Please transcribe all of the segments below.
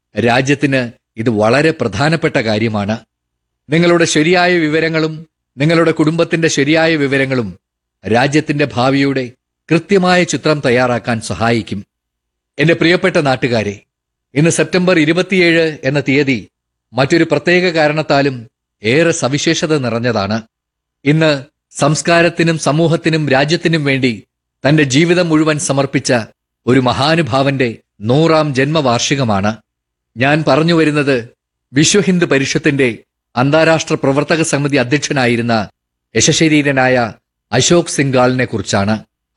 രാജ്യത്തിന് ഇത് വളരെ പ്രധാനപ്പെട്ട കാര്യമാണ്. നിങ്ങളുടെ ശരിയായ വിവരങ്ങളും നിങ്ങളുടെ കുടുംബത്തിന്റെ ശരിയായ വിവരങ്ങളും രാജ്യത്തിന്റെ ഭാവിയുടെ കൃത്യമായ ചിത്രം തയ്യാറാക്കാൻ സഹായിക്കും. എന്റെ പ്രിയപ്പെട്ട നാട്ടുകാരെ, ഇന്ന് സെപ്റ്റംബർ 27 എന്ന തീയതി മറ്റൊരു പ്രത്യേക കാരണത്താലും ഏറെ സവിശേഷത നിറഞ്ഞതാണ്. ഇന്ന് സംസ്കാരത്തിനും സമൂഹത്തിനും രാജ്യത്തിനും വേണ്ടി തന്റെ ജീവിതം മുഴുവൻ സമർപ്പിച്ച ഒരു മഹാനുഭാവന്റെ 100ാം ജന്മവാർഷികമാണ്. ഞാൻ പറഞ്ഞു വരുന്നത് വിശ്വ ഹിന്ദു പരിഷത്തിന്റെ അന്താരാഷ്ട്ര പ്രവർത്തക സമിതി അധ്യക്ഷനായിരുന്ന യശശരീരനായ അശോക് സിംഗാളിനെ കുറിച്ചാണ്.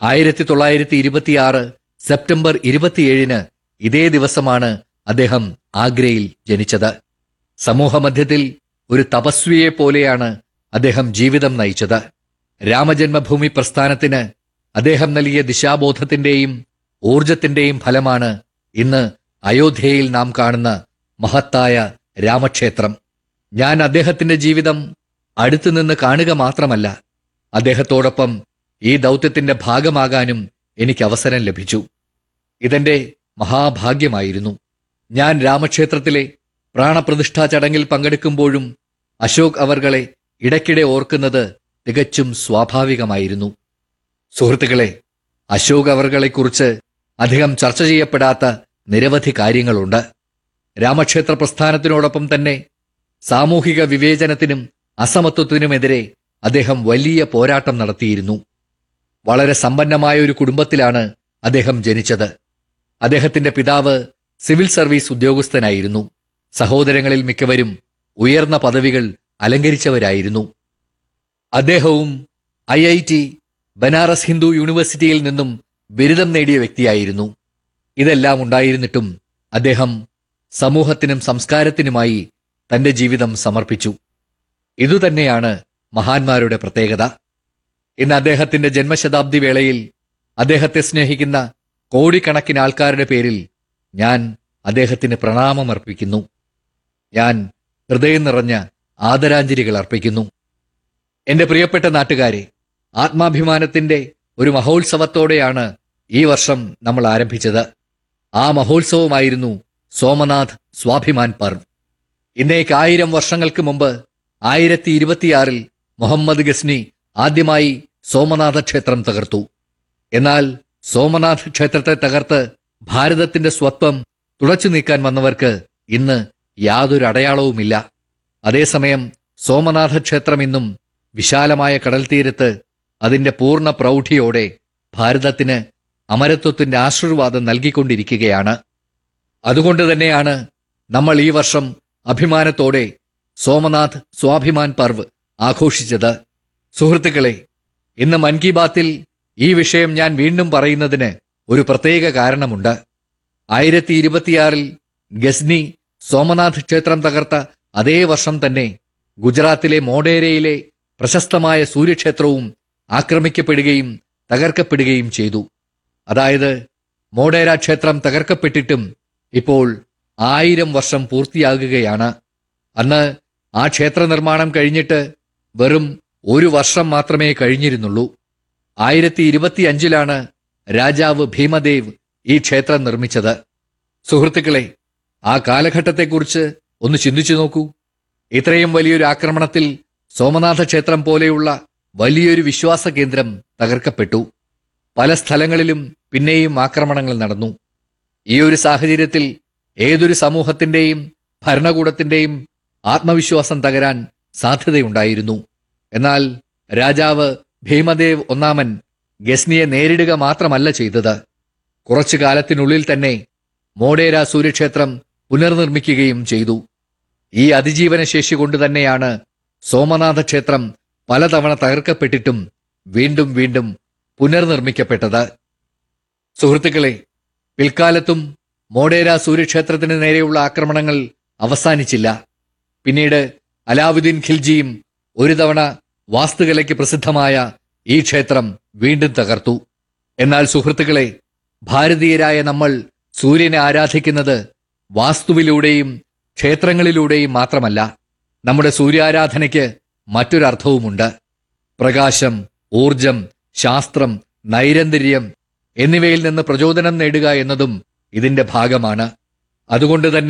1926 സെപ്റ്റംബർ 27 ഇതേ ദിവസമാണ് അദ്ദേഹം ആഗ്രയിൽ ജനിച്ചത്. സമൂഹമധ്യത്തിൽ ഒരു തപസ്വിയെ പോലെയാണ് അദ്ദേഹം ജീവിതം നയിച്ചത്. രാമജന്മഭൂമി പ്രസ്ഥാനത്തിന് അദ്ദേഹം നൽകിയ ദിശാബോധത്തിന്റെയും ഊർജത്തിന്റെയും ഫലമാണ് ഇന്ന് അയോധ്യയിൽ നാം കാണുന്ന മഹത്തായ രാമക്ഷേത്രം. ഞാൻ അദ്ദേഹത്തിന്റെ ജീവിതം അടുത്തുനിന്ന് കാണുക മാത്രമല്ല, അദ്ദേഹത്തോടൊപ്പം ഈ ദൗത്യത്തിന്റെ ഭാഗമാകാനും എനിക്ക് അവസരം ലഭിച്ചു. ഇതെന്റെ മഹാഭാഗ്യമായിരുന്നു. ഞാൻ രാമക്ഷേത്രത്തിലെ പ്രാണപ്രതിഷ്ഠാ ചടങ്ങിൽ പങ്കെടുക്കുമ്പോഴും അശോക് അവർകളെ ഇടയ്ക്കിടെ ഓർക്കുന്നത് തികച്ചും സ്വാഭാവികമായിരുന്നു. സുഹൃത്തുക്കളെ, അശോക് അവർകളെക്കുറിച്ച് അധികം ചർച്ച ചെയ്യപ്പെടാത്ത നിരവധി കാര്യങ്ങളുണ്ട്. രാമക്ഷേത്ര പ്രസ്ഥാനത്തിനോടൊപ്പം തന്നെ സാമൂഹിക വിവേചനത്തിനും അസമത്വത്തിനുമെതിരെ അദ്ദേഹം വലിയ പോരാട്ടം നടത്തിയിരുന്നു. വളരെ സമ്പന്നമായ ഒരു കുടുംബത്തിലാണ് അദ്ദേഹം ജനിച്ചത്. അദ്ദേഹത്തിന്റെ പിതാവ് സിവിൽ സർവീസ് ഉദ്യോഗസ്ഥനായിരുന്നു. സഹോദരങ്ങളിൽ മിക്കവരും ഉയർന്ന പദവികൾ അലങ്കരിച്ചവരായിരുന്നു. അദ്ദേഹവും IIT ബനാറസ് ഹിന്ദു യൂണിവേഴ്സിറ്റിയിൽ നിന്നും ബിരുദം നേടിയ വ്യക്തിയായിരുന്നു. ഇതെല്ലാം ഉണ്ടായിരുന്നിട്ടും അദ്ദേഹം സമൂഹത്തിനും സംസ്കാരത്തിനുമായി തന്റെ ജീവിതം സമർപ്പിച്ചു. ഇതുതന്നെയാണ് മഹാന്മാരുടെ പ്രത്യേകത. ഇന്ന് അദ്ദേഹത്തിന്റെ ജന്മശതാബ്ദി വേളയിൽ അദ്ദേഹത്തെ സ്നേഹിക്കുന്ന കോടിക്കണക്കിന് ആൾക്കാരുടെ പേരിൽ ഞാൻ അദ്ദേഹത്തിന് പ്രണാമമർപ്പിക്കുന്നു. ഞാൻ ഹൃദയം നിറഞ്ഞ ആദരാഞ്ജലികൾ അർപ്പിക്കുന്നു. എന്റെ പ്രിയപ്പെട്ട നാട്ടുകാരെ, ആത്മാഭിമാനത്തിന്റെ ഒരു മഹോത്സവത്തോടെയാണ് ഈ വർഷം നമ്മൾ ആരംഭിച്ചത്. ആ മഹോത്സവമായിരുന്നു സോമനാഥ് സ്വാഭിമാൻ പർവ്. ഇന്നേക്ക് 1000 വർഷങ്ങൾക്ക് മുമ്പ് 1026 മുഹമ്മദ് ഗസ്നി ആദ്യമായി സോമനാഥ ക്ഷേത്രം തകർത്തു. എന്നാൽ സോമനാഥ് ക്ഷേത്രത്തെ തകർത്ത് ഭാരതത്തിന്റെ സ്വത്വം തുടച്ചു നീക്കാൻ വന്നവർക്ക് ഇന്ന് യാതൊരു അടയാളവുമില്ല. അതേസമയം സോമനാഥ ക്ഷേത്രം ഇന്നും വിശാലമായ കടൽ തീരത്ത് അതിന്റെ പൂർണ്ണ പ്രൗഢിയോടെ ഭാരതത്തിന് അമരത്വത്തിന്റെ ആശീർവാദം നൽകിക്കൊണ്ടിരിക്കുകയാണ്. അതുകൊണ്ട് തന്നെയാണ് നമ്മൾ ഈ വർഷം അഭിമാനത്തോടെ സോമനാഥ് സ്വാഭിമാൻ പർവ് ആഘോഷിച്ചത്. സുഹൃത്തുക്കളെ, ഇന്ന് മൻ കി ബാത്തിൽ ഈ വിഷയം ഞാൻ വീണ്ടും പറയുന്നതിന് ഒരു പ്രത്യേക കാരണമുണ്ട്. 1026 ഗസ്നി സോമനാഥ് ക്ഷേത്രം തകർത്ത അതേ വർഷം തന്നെ ഗുജറാത്തിലെ മോഢേരയിലെ പ്രശസ്തമായ സൂര്യക്ഷേത്രവും ആക്രമിക്കപ്പെടുകയും തകർക്കപ്പെടുകയും ചെയ്തു. അതായത് മോഢേര ക്ഷേത്രം തകർക്കപ്പെട്ടിട്ടും ഇപ്പോൾ 1000 വർഷം പൂർത്തിയാകുകയാണ്. അന്ന് ആ ക്ഷേത്ര നിർമ്മാണം കഴിഞ്ഞിട്ട് വെറും 1 വർഷം മാത്രമേ കഴിഞ്ഞിരുന്നുള്ളൂ. 1025 രാജാവ് ഭീമദേവ് ഈ ക്ഷേത്രം നിർമ്മിച്ചത്. സുഹൃത്തുക്കളെ, ആ കാലഘട്ടത്തെക്കുറിച്ച് ഒന്ന് ചിന്തിച്ചു നോക്കൂ. ഇത്രയും വലിയൊരു ആക്രമണത്തിൽ സോമനാഥ ക്ഷേത്രം പോലെയുള്ള വലിയൊരു വിശ്വാസ കേന്ദ്രം തകർക്കപ്പെട്ടു. പല സ്ഥലങ്ങളിലും പിന്നെയും ആക്രമണങ്ങൾ നടന്നു. ഈ ഒരു സാഹചര്യത്തിൽ ഏതൊരു സമൂഹത്തിന്റെയും ഭരണകൂടത്തിന്റെയും ആത്മവിശ്വാസം തകരാൻ സാധ്യതയുണ്ടായിരുന്നു. എന്നാൽ രാജാവ് ഭീമദേവ് ഒന്നാമൻ ഗസ്നിയെ നേരിടുക മാത്രമല്ല ചെയ്തത്, കുറച്ചു കാലത്തിനുള്ളിൽ തന്നെ മോഢേര സൂര്യക്ഷേത്രം പുനർനിർമ്മിക്കുകയും ചെയ്തു. ഈ അതിജീവന ശേഷി കൊണ്ട് തന്നെയാണ് സോമനാഥ ക്ഷേത്രം പലതവണ തകർക്കപ്പെട്ടിട്ടും വീണ്ടും വീണ്ടും പുനർനിർമ്മിക്കപ്പെട്ടത്. സുഹൃത്തുക്കളെ, പിൽക്കാലത്തും മോഢേര സൂര്യക്ഷേത്രത്തിന് നേരെയുള്ള ആക്രമണങ്ങൾ അവസാനിച്ചില്ല. പിന്നീട് അലാവുദ്ദീൻ ഖിൽജിയും ഒരു തവണ വാസ്തുകലയ്ക്ക് പ്രസിദ്ധമായ ഈ ക്ഷേത്രം വീണ്ടും തകർത്തു. എന്നാൽ സുഹൃത്തുക്കളെ, ഭാരതീയരായ നമ്മൾ സൂര്യനെ ആരാധിക്കുന്നത് വാസ്തുവിലൂടെയും ക്ഷേത്രങ്ങളിലൂടെയും മാത്രമല്ല. നമ്മുടെ സൂര്യാരാധനയ്ക്ക് മറ്റൊരർത്ഥവുമുണ്ട്. പ്രകാശം, ഊർജം, ശാസ്ത്രം, നൈരന്തര്യം എന്നിവയിൽ നിന്ന് പ്രചോദനം നേടുക എന്നതും ഇതിന്റെ ഭാഗമാണ്. അതുകൊണ്ട് തന്നെ